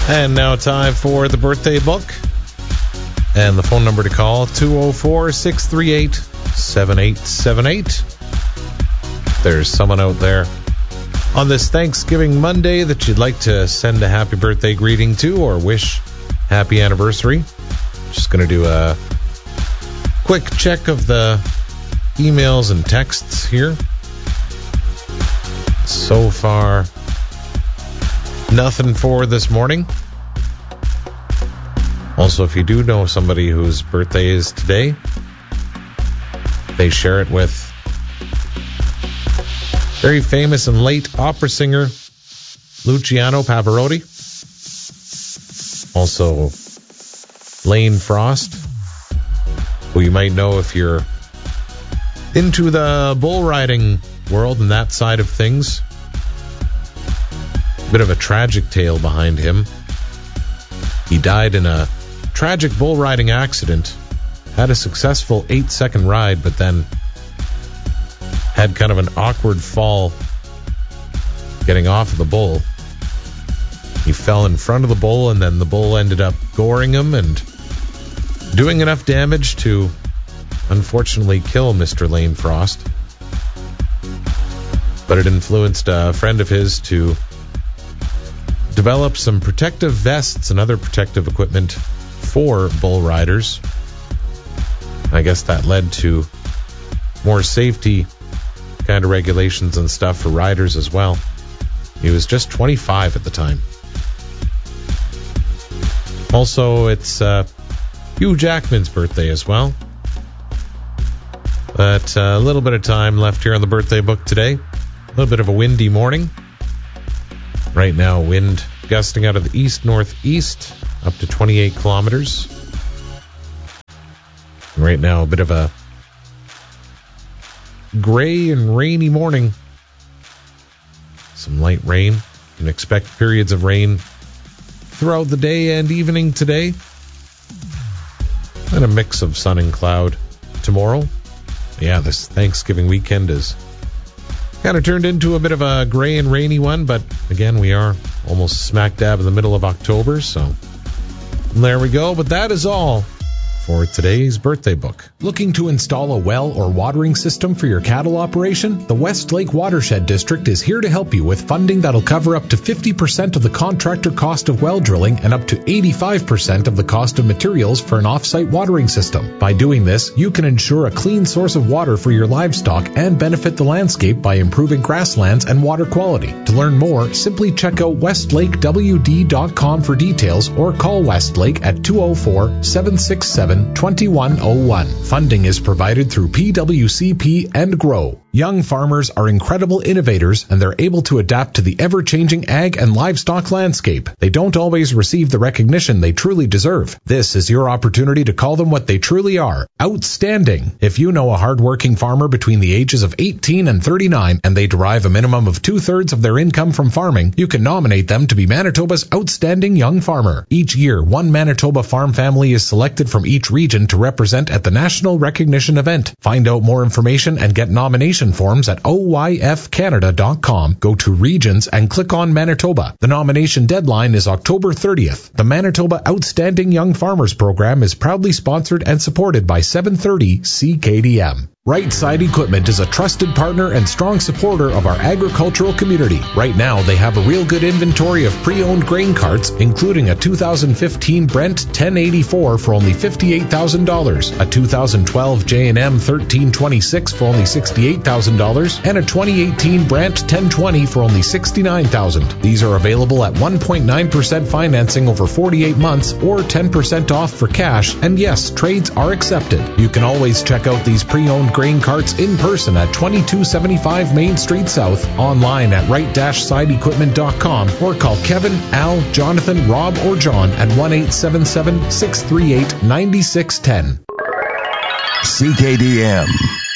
And now time for the birthday book. And the phone number to call, 204-638-7878. There's someone out there on this Thanksgiving Monday that you'd like to send a happy birthday greeting to or wish happy anniversary. Just going to do a quick check of the emails and texts here. So far, nothing for this morning. Also, if you do know somebody whose birthday is today, they share it with very famous and late opera singer Luciano Pavarotti. Also, Lane Frost, who you might know if you're into the bull riding world and that side of things. Bit of a tragic tale behind him. He died in a tragic bull riding accident, had a successful 8-second ride, but then had kind of an awkward fall getting off of the bull. He fell in front of the bull, and then the bull ended up goring him and doing enough damage to unfortunately kill Mr. Lane Frost. But it influenced a friend of his to develop some protective vests and other protective equipment for bull riders. I guess that led to more safety kind of regulations and stuff for riders as well. He was just 25 at the time. Also, it's Hugh Jackman's birthday as well. But a little bit of time left here on the birthday book today. A little bit of a windy morning. Right now, wind gusting out of the east-northeast up to 28 kilometers. Right now, a bit of a gray and rainy morning. Some light rain. You can expect periods of rain throughout the day and evening today. And a mix of sun and cloud tomorrow. Yeah, this Thanksgiving weekend is kind of turned into a bit of a gray and rainy one, but again, we are almost smack dab in the middle of October, so there we go. But that is all for today's birthday book. Looking to install a well or watering system for your cattle operation? The Westlake Watershed District is here to help you with funding that'll cover up to 50% of the contractor cost of well drilling and up to 85% of the cost of materials for an off-site watering system. By doing this, you can ensure a clean source of water for your livestock and benefit the landscape by improving grasslands and water quality. To learn more, simply check out westlakewd.com for details or call Westlake at 204-767-2101. Funding is provided through PWCP and GROW. Young farmers are incredible innovators, and they're able to adapt to the ever-changing ag and livestock landscape. They don't always receive the recognition they truly deserve. This is your opportunity to call them what they truly are: outstanding. If you know a hard-working farmer between the ages of 18 and 39, and they derive a minimum of 2/3 of their income from farming, you can nominate them to be Manitoba's Outstanding Young Farmer. Each year, one Manitoba farm family is selected from each region to represent at the National Recognition Event. Find out more information and get nomination forms at oyfcanada.com. Go to Regions and click on Manitoba. The nomination deadline is October 30th. The Manitoba Outstanding Young Farmers Program is proudly sponsored and supported by 730 CKDM. Right Side Equipment is a trusted partner and strong supporter of our agricultural community. Right now, they have a real good inventory of pre-owned grain carts, including a 2015 Brent 1084 for only $58,000, a 2012 J&M 1326 for only $68,000, and a 2018 Brent 1020 for only $69,000. These are available at 1.9% financing over 48 months or 10% off for cash, and yes, trades are accepted. You can always check out these pre-owned grain carts in person at 2275 Main Street South, online at right-sideequipment.com, or call Kevin, Al, Jonathan, Rob, or John at 1-877-638-9610. CKDM.